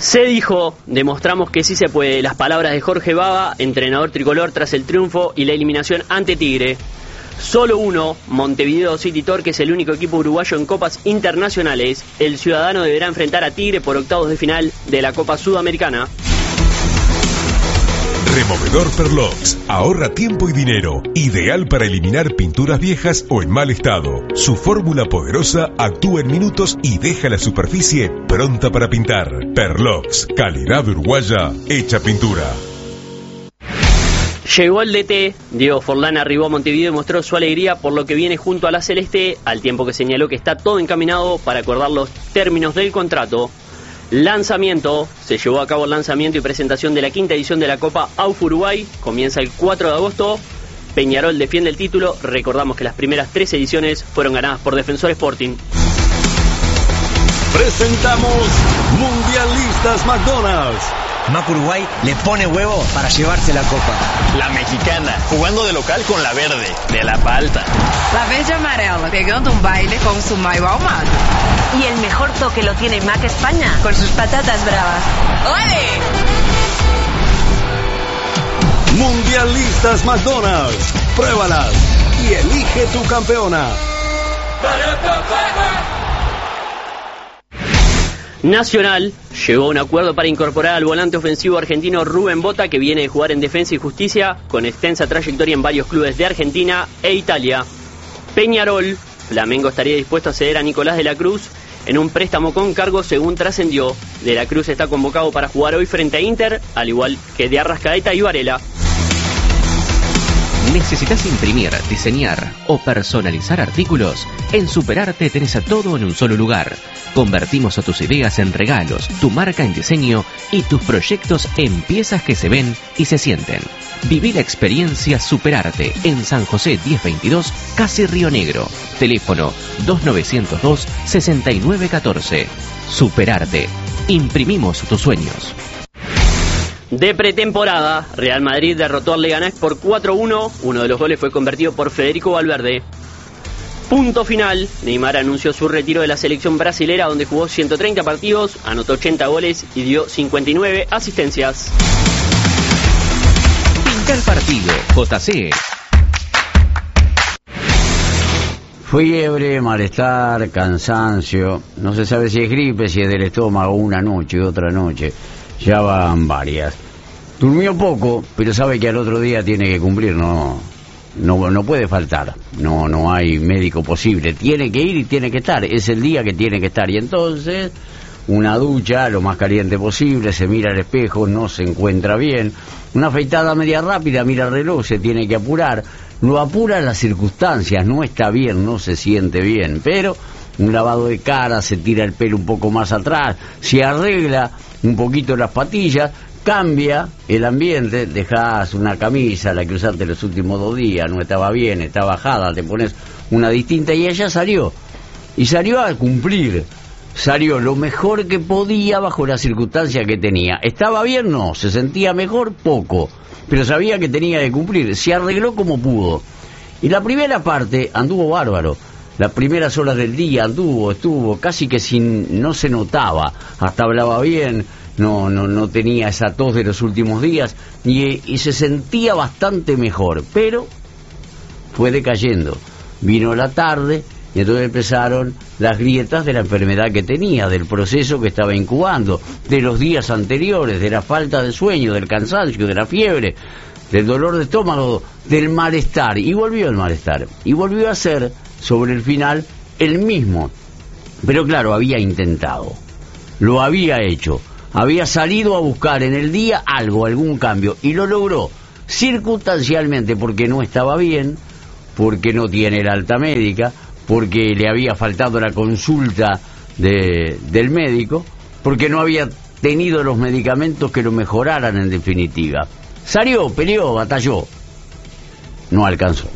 Se dijo, demostramos que sí se puede. Las palabras de Jorge Baba, entrenador tricolor tras el triunfo y la eliminación ante Tigre. Solo uno, Montevideo City Torque, es el único equipo uruguayo en copas internacionales. El ciudadano deberá enfrentar a Tigre por octavos de final de la Copa Sudamericana. Removedor Perlox. Ahorra tiempo y dinero. Ideal para eliminar pinturas viejas o en mal estado. Su fórmula poderosa actúa en minutos y deja la superficie pronta para pintar. Perlox. Calidad uruguaya hecha pintura. Llegó el DT, Diego Forlán arribó a Montevideo y mostró su alegría por lo que viene junto a la Celeste, al tiempo que señaló que está todo encaminado para acordar los términos del contrato. Lanzamiento, se llevó a cabo el lanzamiento y presentación de la quinta edición de la Copa AUF Uruguay, comienza el 4 de agosto, Peñarol defiende el título, recordamos que las primeras 3 ediciones fueron ganadas por Defensor Sporting. Presentamos Mundialistas McDonald's. Mac Uruguay le pone huevo para llevarse la copa. La mexicana, jugando de local con la verde, de la palta. La verde amarela, pegando un baile con su mayo ahumado. Y el mejor toque lo tiene Mac España, con sus patatas bravas. ¡Ole! Mundialistas McDonald's. Pruébalas y elige tu campeona. Nacional llegó a un acuerdo para incorporar al volante ofensivo argentino Rubén Bota, que viene de jugar en Defensa y Justicia, con extensa trayectoria en varios clubes de Argentina e Italia. Peñarol, Flamengo estaría dispuesto a ceder a Nicolás de la Cruz en un préstamo con cargo, según trascendió. De la Cruz está convocado para jugar hoy frente a Inter, al igual que de Arrascaeta y Varela. ¿Necesitas imprimir, diseñar o personalizar artículos? En Superarte tenés a todo en un solo lugar. Convertimos a tus ideas en regalos, tu marca en diseño y tus proyectos en piezas que se ven y se sienten. Viví la experiencia Superarte en San José 1022, casi Río Negro. Teléfono 2902-6914. Superarte. Imprimimos tus sueños. De pretemporada, Real Madrid derrotó al Leganés por 4-1. Uno de los goles fue convertido por Federico Valverde. Punto final, Neymar anunció su retiro de la selección brasilera, donde jugó 130 partidos, anotó 80 goles y dio 59 asistencias. Pinta el partido, JC. Fiebre, malestar, cansancio, no se sabe si es gripe, si es del estómago, una noche y otra noche, ya van varias. Durmió poco, pero sabe que al otro día tiene que cumplir, no puede faltar, no hay médico posible, tiene que ir y tiene que estar, es el día que tiene que estar, y entonces una ducha lo más caliente posible, se mira al espejo, no se encuentra bien, una afeitada media rápida, mira el reloj, se tiene que apurar, lo apura las circunstancias, no está bien, no se siente bien, pero un lavado de cara, se tira el pelo un poco más atrás, se arregla un poquito las patillas, cambia el ambiente, dejás una camisa, la que usaste los últimos 2 días, no estaba bien, está bajada, te pones una distinta y ella salió. Y salió a cumplir, salió lo mejor que podía bajo las circunstancias que tenía. ¿Estaba bien? No. ¿Se sentía mejor? Poco. Pero sabía que tenía que cumplir, se arregló como pudo. Y la primera parte anduvo bárbaro. Las primeras horas del día estuvo casi que no se notaba, hasta hablaba bien. No tenía esa tos de los últimos días y se sentía bastante mejor, pero fue decayendo. Vino la tarde y entonces empezaron las grietas de la enfermedad que tenía, del proceso que estaba incubando, de los días anteriores, de la falta de sueño, del cansancio, de la fiebre, del dolor de estómago, del malestar, y volvió el malestar, y volvió a ser sobre el final el mismo, pero claro, había intentado, lo había hecho. Había salido a buscar en el día algún cambio, y lo logró circunstancialmente porque no estaba bien, porque no tiene el alta médica, porque le había faltado la consulta del médico, porque no había tenido los medicamentos que lo mejoraran en definitiva. Salió, peleó, batalló, no alcanzó.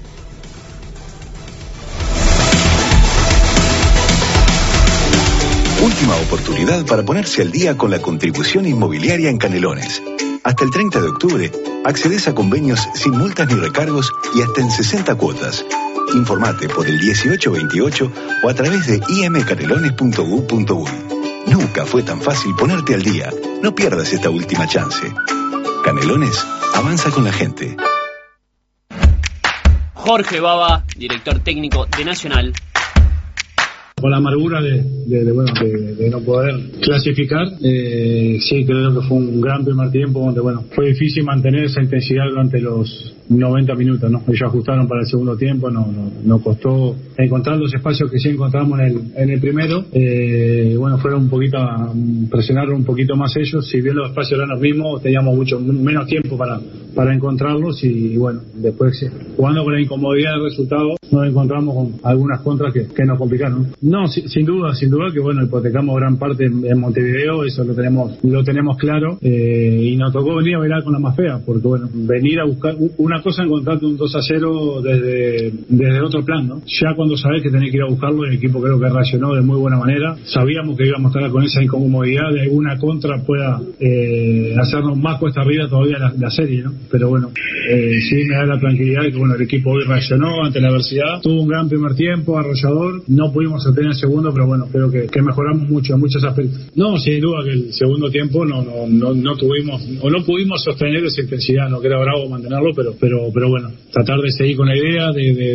Última oportunidad para ponerse al día con la contribución inmobiliaria en Canelones. Hasta el 30 de octubre, accedes a convenios sin multas ni recargos y hasta en 60 cuotas. Informate por el 1828 o a través de imcanelones.gu.uy. No Nunca fue tan fácil ponerte al día. No pierdas esta última chance. Canelones, avanza con la gente. Jorge Baba, director técnico de Nacional. Con la amargura de no poder clasificar, sí creo que fue un gran primer tiempo donde fue difícil mantener esa intensidad durante los 90 minutos, ¿no? Ellos ajustaron para el segundo tiempo, no costó encontrar los espacios que sí encontramos en el primero. Fueron un poquito, presionaron un poquito más ellos, si bien los espacios eran los mismos, teníamos mucho menos tiempo para encontrarlos y después jugando con la incomodidad del resultado nos encontramos con algunas contras que nos complicaron. No, sin duda que hipotecamos gran parte en Montevideo, eso lo tenemos claro, y nos tocó venir a bailar con la más fea, porque venir a buscar una cosa, encontrarte un 2-0 desde otro plan, ¿no? Ya cuando sabés que tenés que ir a buscarlo, el equipo creo que reaccionó de muy buena manera. Sabíamos que íbamos a estar con esa incomodidad de alguna contra pueda hacernos más cuesta arriba todavía la serie, ¿no? Pero sí me da la tranquilidad de que el equipo hoy reaccionó ante la adversidad, tuvo un gran primer tiempo, arrollador, no pudimos obtener el segundo, pero creo que mejoramos mucho en muchos aspectos. No, sin duda que el segundo tiempo no tuvimos o no pudimos sostener esa intensidad, no que era bravo mantenerlo, pero tratar de seguir con la idea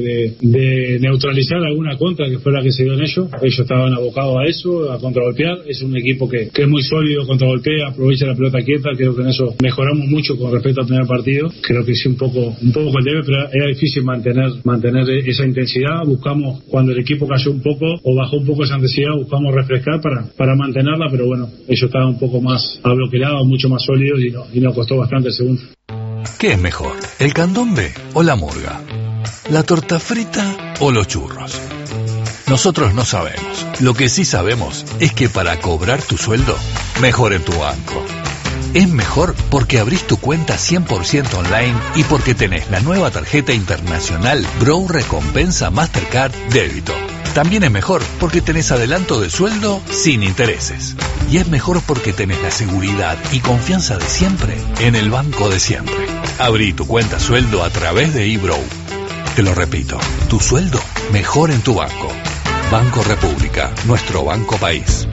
de neutralizar alguna contra que fue la que se dio en ellos estaban abocados a eso, a contragolpear. Es un equipo que es muy sólido, contragolpea, aprovecha la pelota quieta, creo que en eso mejoramos mucho con respecto al primer partido. Creo que sí un poco el debe, pero era difícil mantener esa intensidad. Buscamos, cuando el equipo cayó un poco o bajó un poco esa intensidad, buscamos refrescar para mantenerla, pero ellos estaban un poco más abloquelados, mucho más sólidos y nos costó bastante el segundo. ¿Qué es mejor, el candombe o la murga? ¿La torta frita o los churros? Nosotros no sabemos. Lo que sí sabemos es que para cobrar tu sueldo, mejor en tu banco. Es mejor porque abrís tu cuenta 100% online y porque tenés la nueva tarjeta internacional Bro Recompensa Mastercard Débito. También es mejor porque tenés adelanto de sueldo sin intereses. Y es mejor porque tenés la seguridad y confianza de siempre en el banco de siempre. Abrí tu cuenta sueldo a través de eBrow. Te lo repito, tu sueldo mejor en tu banco. Banco República, nuestro banco país.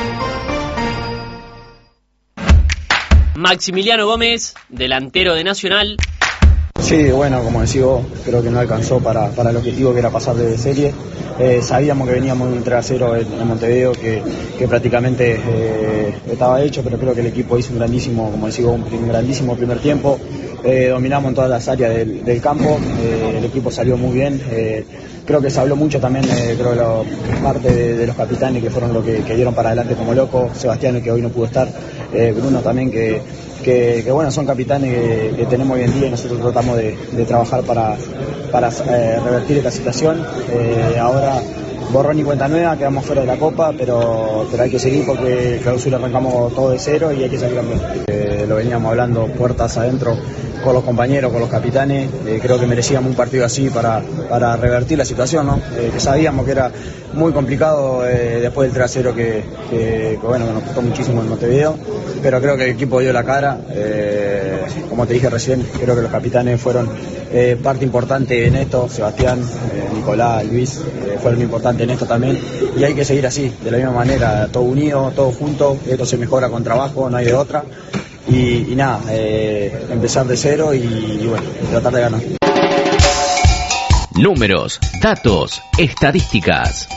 Maximiliano Gómez, delantero de Nacional. Sí, como decís vos, creo que no alcanzó para el objetivo que era pasar de serie. Sabíamos que veníamos de un 3-0 en Montevideo, que prácticamente estaba hecho, pero creo que el equipo hizo un grandísimo primer tiempo. Dominamos en todas las áreas del campo, el equipo salió muy bien. Creo que se habló mucho también, parte de los capitanes que fueron los que dieron para adelante como loco. Sebastián, que hoy no pudo estar, Bruno también, que son capitanes que tenemos hoy en día y nosotros tratamos de trabajar para revertir esta situación. Ahora borrón y cuenta nueva, quedamos fuera de la Copa, pero hay que seguir porque clausura arrancamos todo de cero y hay que salir campeón. Lo veníamos hablando puertas adentro con los compañeros, con los capitanes. Creo que merecíamos un partido así para revertir la situación, ¿no? Que sabíamos que era muy complicado después del 3-0 que nos costó muchísimo en Montevideo, pero creo que el equipo dio la cara. Como te dije recién, creo que los capitanes fueron parte importante en esto. Sebastián, Nicolás, Luis fueron importantes en esto también, y hay que seguir así, de la misma manera, todo unido, todo junto. Esto se mejora con trabajo, no hay de otra. Y nada, empezar de cero y tratar de ganar. Números, datos, estadísticas.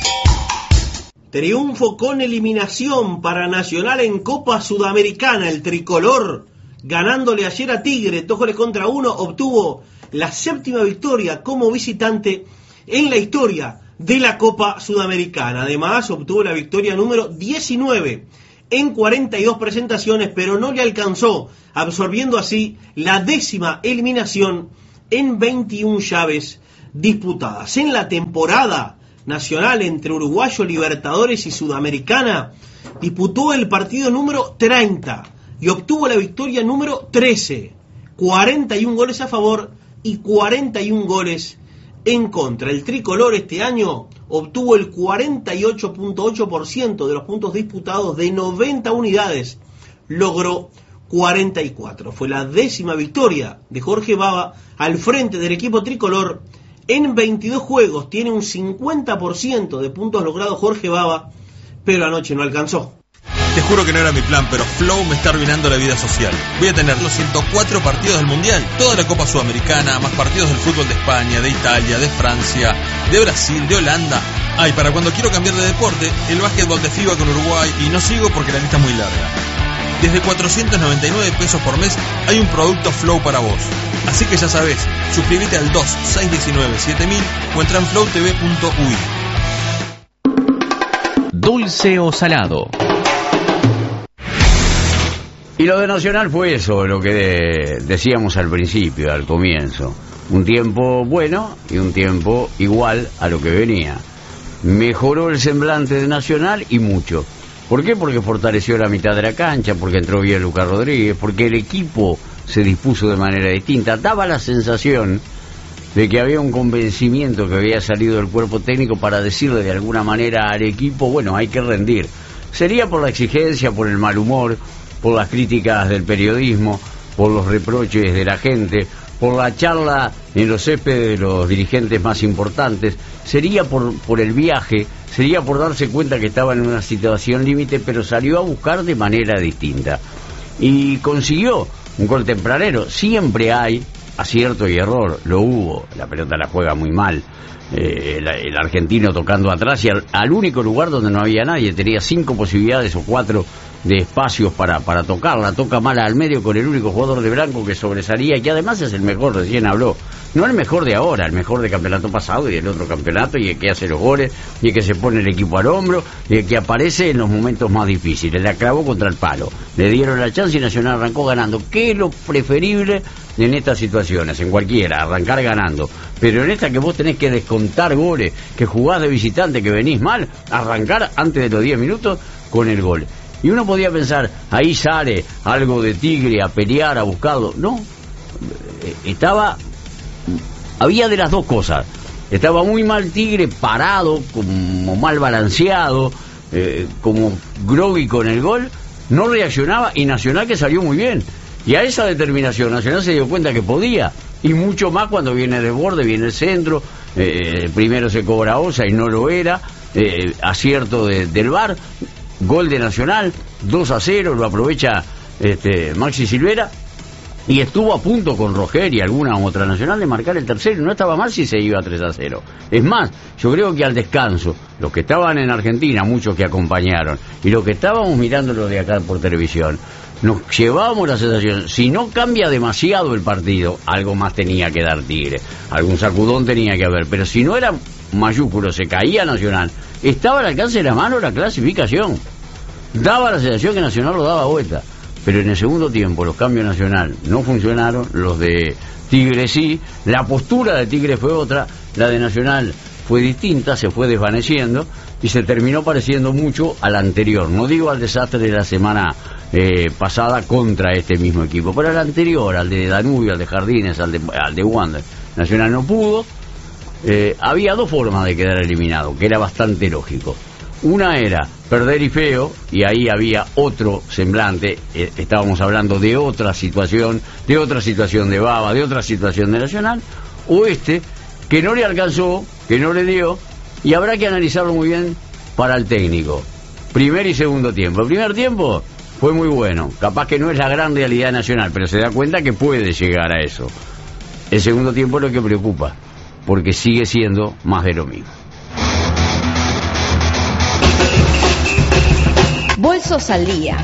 Triunfo con eliminación para Nacional en Copa Sudamericana. El tricolor, ganándole ayer a Tigre, 2-1, obtuvo la 7ª victoria como visitante en la historia de la Copa Sudamericana. Además, obtuvo la victoria número 19 en 42 presentaciones, pero no le alcanzó, absorbiendo así la 10ª eliminación en 21 llaves disputadas. En la temporada nacional entre Uruguayo, Libertadores y Sudamericana, disputó el partido número 30 y obtuvo la victoria número 13, 41 goles a favor y 41 goles en contra. El tricolor este año obtuvo el 48.8% de los puntos disputados. De 90 unidades, logró 44. Fue la 10ª victoria de Jorge Baba al frente del equipo tricolor. En 22 juegos tiene un 50% de puntos logrados Jorge Baba, pero anoche no alcanzó. Te juro que no era mi plan, pero Flow me está arruinando la vida social. Voy a tener los 104 partidos del Mundial, toda la Copa Sudamericana, más partidos del fútbol de España, de Italia, de Francia, de Brasil, de Holanda. Ay, para cuando quiero cambiar de deporte, el básquetbol de FIBA con Uruguay, y no sigo porque la lista es muy larga. Desde 499 pesos por mes hay un producto Flow para vos. Así que ya sabés, suscríbete al 2-619-7000 o entra en flowtv.uy. Dulce o salado. Y lo de Nacional fue eso, lo que decíamos al principio, al comienzo. Un tiempo bueno y un tiempo igual a lo que venía. Mejoró el semblante de Nacional y mucho. ¿Por qué? Porque fortaleció la mitad de la cancha, porque entró bien Lucas Rodríguez, porque el equipo se dispuso de manera distinta. Daba la sensación de que había un convencimiento que había salido del cuerpo técnico para decirle de alguna manera al equipo, bueno, hay que rendir. Sería por la exigencia, por el mal humor, por las críticas del periodismo, por los reproches de la gente, por la charla en los céspedes de los dirigentes más importantes, sería por el viaje, sería por darse cuenta que estaba en una situación límite, pero salió a buscar de manera distinta. Y consiguió un gol tempranero. Siempre hay acierto y error, lo hubo, la pelota la juega muy mal. El argentino tocando atrás y al único lugar donde no había nadie, tenía 5 posibilidades o 4 de espacios para tocarla, toca mal al medio con el único jugador de blanco que sobresalía y que además es el mejor, recién habló, no el mejor de ahora, el mejor del campeonato pasado y del otro campeonato, y el que hace los goles, y el que se pone el equipo al hombro, y el que aparece en los momentos más difíciles. La clavó contra el palo, le dieron la chance y Nacional arrancó ganando. ¿Qué es lo preferible en estas situaciones? En cualquiera, arrancar ganando, pero en esta que vos tenés que descontar goles, que jugás de visitante, que venís mal, arrancar antes de los 10 minutos con el gol. Y uno podía pensar, ahí sale algo de Tigre a pelear, a buscarlo. No, había de las dos cosas. Estaba muy mal Tigre, parado, como mal balanceado, como groggy con el gol, no reaccionaba, y Nacional que salió muy bien. Y a esa determinación Nacional se dio cuenta que podía, y mucho más cuando viene de borde, viene el centro, primero se cobra Osa y no lo era, acierto del VAR, gol de Nacional, 2-0, lo aprovecha Maxi Silvera, y estuvo a punto con Roger y alguna otra Nacional de marcar el tercero. No estaba mal si se iba 3-0. Es más, yo creo que al descanso, los que estaban en Argentina, muchos que acompañaron, y los que estábamos mirándolo de acá por televisión, nos llevábamos la sensación, si no cambia demasiado el partido, algo más tenía que dar Tigre, algún sacudón tenía que haber, pero si no era mayúsculo, se caía Nacional, estaba al alcance de la mano la clasificación. Daba la sensación que Nacional lo daba vuelta, pero en el segundo tiempo los cambios Nacional no funcionaron, los de Tigre sí, la postura de Tigre fue otra, la de Nacional fue distinta, se fue desvaneciendo y se terminó pareciendo mucho al anterior, no digo al desastre de la semana pasada contra este mismo equipo, pero al anterior, al de Danubio, al de Jardines, al de Wander. Nacional no pudo. Había dos formas de quedar eliminado, que era bastante lógico. Una era perder y feo, y ahí había otro semblante, estábamos hablando de otra situación de Baba, de otra situación de Nacional, o que no le alcanzó, que no le dio, y habrá que analizarlo muy bien para el técnico. Primer y segundo tiempo. El primer tiempo fue muy bueno, capaz que no es la gran realidad Nacional, pero se da cuenta que puede llegar a eso. El segundo tiempo es lo que preocupa, porque sigue siendo más de lo mismo. Bolsos al día.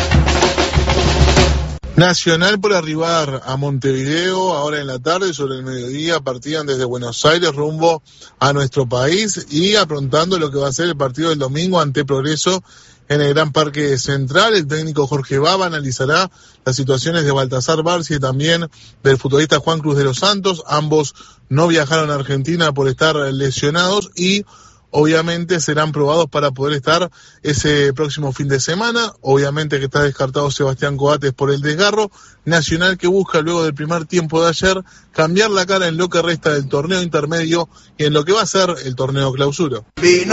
Nacional por arribar a Montevideo ahora en la tarde, sobre el mediodía, partían desde Buenos Aires rumbo a nuestro país y aprontando lo que va a ser el partido del domingo ante Progreso en el Gran Parque Central. El técnico Jorge Baba analizará las situaciones de Baltasar Barcia y también del futbolista Juan Cruz de los Santos. Ambos no viajaron a Argentina por estar lesionados y obviamente serán probados para poder estar ese próximo fin de semana. Obviamente que está descartado Sebastián Coates por el desgarro. Nacional que busca luego del primer tiempo de ayer cambiar la cara en lo que resta del torneo intermedio y en lo que va a ser el torneo clausura. Vino